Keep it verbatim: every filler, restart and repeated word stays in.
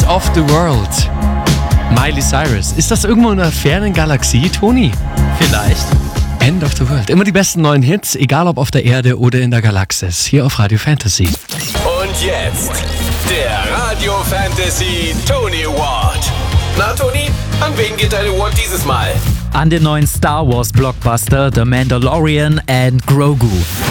of the World. Miley Cyrus. Ist das irgendwo in einer fernen Galaxie, Toni? Vielleicht. End of the World. Immer die besten neuen Hits, egal ob auf der Erde oder in der Galaxis. Hier auf Radio Fantasy. Und jetzt der Radio Fantasy Tony Award. Na Toni, an wen geht dein Award dieses Mal? An den neuen Star Wars Blockbuster The Mandalorian and Grogu.